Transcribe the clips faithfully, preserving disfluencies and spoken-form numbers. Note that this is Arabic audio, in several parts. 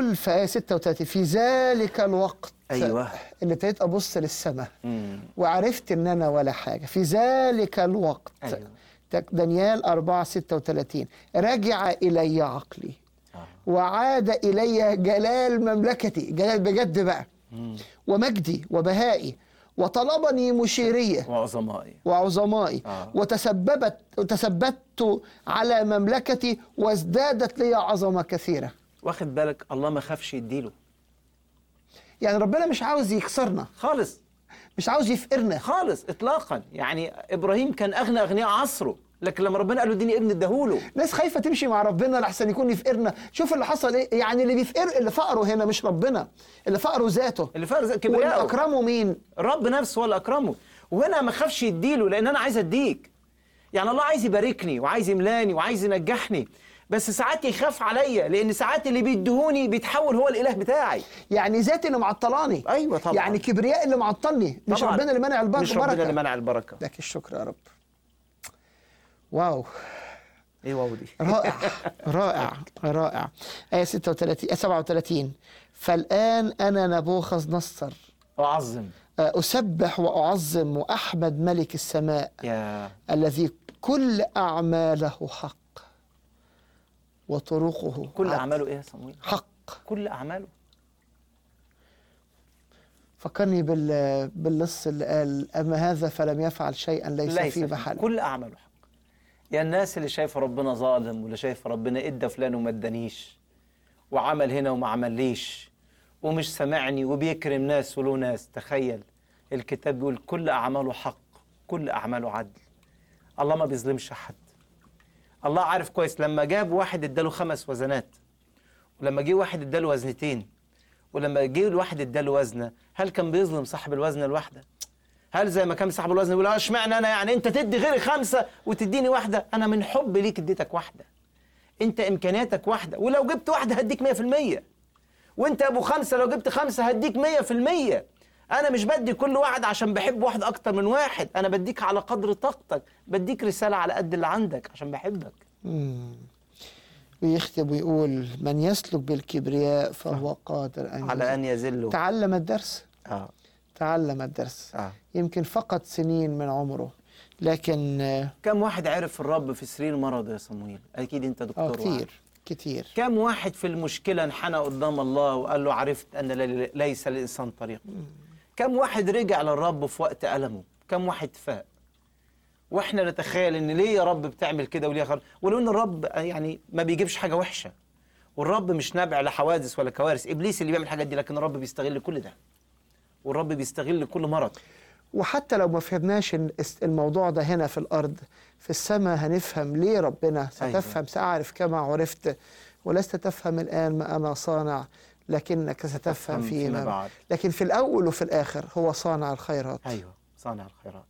يقول في آية ستة وثلاثين في ذلك الوقت أيوة. اللي ابتديت أبص للسماء مم. وعرفت إن أنا ولا حاجة. في ذلك الوقت أيوة. دانيال أربعة ستة وثلاثين رجع إلي عقلي آه. وعاد إلي جلال مملكتي، جلال بجد بقى، مم. ومجدي وبهائي، وطلبني مشيرية وعظمائي وعظمائي آه. وتسببت وتثبت على مملكتي وازدادت لي عظمة كثيرة. واخد بالك الله ما خافش يديله يعني ربنا مش عاوز يكسرنا خالص مش عاوز يفقرنا خالص اطلاقا. يعني ابراهيم كان اغنى اغنياء عصره، لكن لما ربنا قال له اديني ابن اداهوله. ناس خايفة تمشي مع ربنا لحسن يكون يفقرنا. شوف اللي حصل ايه، يعني اللي بيفقر اللي فقره هنا مش ربنا، اللي فقره ذاته، اللي فرق واللي كبرياءه اكرمه مين؟ الرب نفسه هو اللي اكرمه. وهنا ما خافش يديله لان انا عايز اديك. يعني الله عايز يباركني وعايز يملاني وعايز ينجحني، بس ساعات يخاف عليا لان ساعات اللي بيدهوني بيتحول هو الاله بتاعي. يعني ذاتي اللي معطلاني. ايوه طبعا. يعني كبرياء اللي معطلني، مش طبعاً. ربنا اللي منع البركه. مش ربنا اللي منع البركه. لك الشكر يا رب. واو، ايه واو دي؟ رائع رائع رائع. آية ستة وثلاثين سبعة وثلاثين فالآن أنا نبوخذ نصر اعظم أسبح وأعظم وأحمد ملك السماء يا الذي كل أعماله حق وطرقه كل عدل. اعماله ايه يا صمويل؟ حق. كل اعماله. فكرني بال باللص اللي قال أما هذا فلم يفعل شيئا ليس, ليس في محل. كل اعماله حق. يا الناس اللي شايفه ربنا ظالم، واللي شايفه ربنا ادى فلان وما ادانيش، وعمل هنا وما عمليش، ومش سامعني وبيكرم ناس وله ناس. تخيل الكتاب بيقول كل اعماله حق، كل اعماله عدل. الله ما بيظلمش حد. الله عارف كويس لما جاب واحد اداله خمس وزنات، ولما جه واحد اداله وزنتين، ولما جه واحد اداله وزنه، هل كان بيظلم صاحب الوزنه الواحده؟ هل زي ما كان صاحب الوزن يقول اشمعنى انا، يعني انت تدي غيري خمسه وتديني واحده؟ انا من حب ليك اديتك واحده. انت امكانياتك واحده، ولو جبت واحده هديك مية في المية. وانت ابو خمسه لو جبت خمسه هديك مية في المية. انا مش بدي كل واحد عشان بحب واحد اكتر من واحد، انا بديك على قدر طاقتك، بديك رساله على قد اللي عندك عشان بحبك. مم. ويختم ويقول من يسلك بالكبرياء فهو قادر أن على ان يذله. تعلم الدرس. اه تعلم الدرس. اه يمكن فقط سنين من عمره، لكن آه كم واحد عرف الرب في سرير مرض يا صمويل؟ اكيد انت دكتور. آه واحد. كتير كتير. كم واحد في المشكله انحنى قدام الله وقال له عرفت ان لي- ليس للانسان طريق. كم واحد رجع للرب في وقت ألمه؟ كم واحد فاق؟ واحنا نتخيل ان ليه يا رب بتعمل كده وليه خل... ولو ان الرب يعني ما بيجيبش حاجه وحشه، والرب مش نابع لحوادث ولا كوارث، ابليس اللي بيعمل الحاجات دي، لكن الرب بيستغل كل ده، والرب بيستغل كل مرض. وحتى لو ما فهمناش الموضوع ده هنا في الأرض، في السماء هنفهم ليه ربنا. ستفهم. سأعرف كما عرفت، ولست تفهم الآن ما أنا صانع، لكنك ستفهم فيما بعد. لكن في الأول وفي الآخر هو صانع الخيرات. أيوة صانع الخيرات.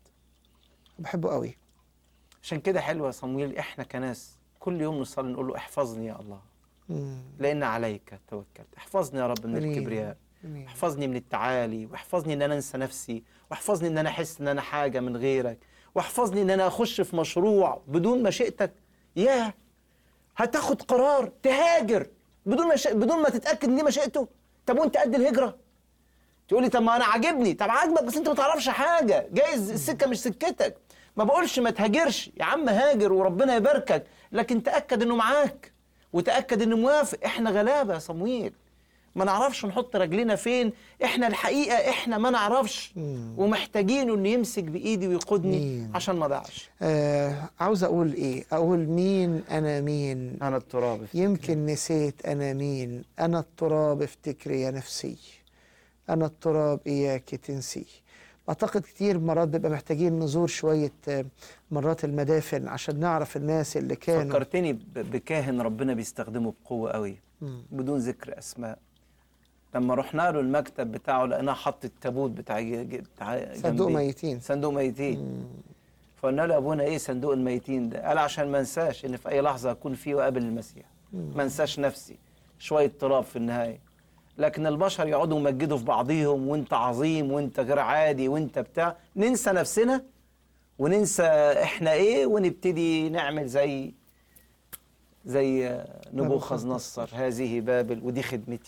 بحبه قوي. عشان كده حلوة يا صمويل احنا كناس كل يوم نصلي نقول له احفظني يا الله، مم. لأن عليك توكلت. احفظني يا رب من أمين. الكبرياء، أمين. احفظني من التعالي، واحفظني ان انا انسى نفسي، واحفظني ان انا احس ان انا حاجة من غيرك، واحفظني ان انا اخش في مشروع بدون مشيئتك. ياه هتاخد قرار تهاجر بدون مش... بدون ما تتأكد ان دي مشيئته؟ طب وانت قد الهجرة؟ تقول لي طب ما انا عاجبني. طب عاجبك بس انت ما تعرفش حاجة، جايز السكة مش سكتك. ما بقولش ما تهاجرش يا عم، هاجر وربنا يباركك، لكن تأكد انه معاك وتأكد انه موافق. احنا غلابة يا صمويل، ما نعرفش نحط رجلنا فين. احنا الحقيقة احنا ما نعرفش، ومحتاجينه انه يمسك بايدي ويقودني مين. عشان ما ضيعش. آه عاوز اقول ايه؟ اقول مين انا مين؟ انا التراب افتكري. يمكن نسيت انا مين. انا التراب افتكري يا نفسي، انا التراب اياك تنسي. اعتقد كتير مرات بيبقى محتاجين نزور شوية مرات المدافن عشان نعرف الناس اللي كانوا. فكرتني بكاهن ربنا بيستخدمه بقوة قوي مم. بدون ذكر اسماء. لما رحنا له المكتب بتاعه لقيناه حط التابوت بتاع بتاع صندوق ميتين. صندوق ميتين. فقلنا له ابونا ايه صندوق الميتين ده؟ قال عشان ما انساش ان في اي لحظه اكون فيه وقابل المسيح، ما انساش نفسي. شويه تراب في النهايه. لكن البشر يقعدوا يمجدوا في بعضيهم، وانت عظيم وانت غير عادي وانت بتاع، ننسى نفسنا وننسى احنا ايه، ونبتدي نعمل زي زي نبوخذ نصر. هذه بابل ودي خدمتي.